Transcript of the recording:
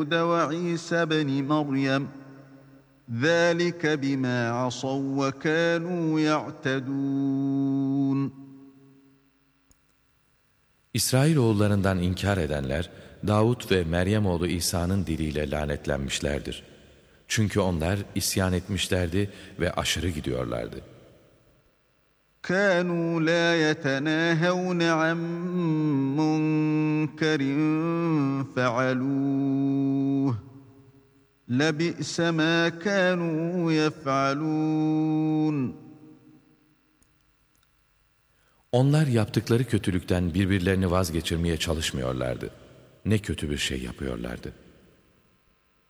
داود وعيسى بن مريم ذلك بما عصوا وكانوا يعتدون. İsrailoğullarından inkar edenler, Davud ve Meryem oğlu İsa'nın diliyle lanetlenmişlerdir. Çünkü onlar isyan etmişlerdi ve aşırı gidiyorlardı. كانوا لا يتناهون عن منكر فعلوه لبئس ما كانوا يفعلون. Onlar yaptıkları kötülükten birbirlerini vazgeçirmeye çalışmıyorlardı. Ne kötü bir şey yapıyorlardı.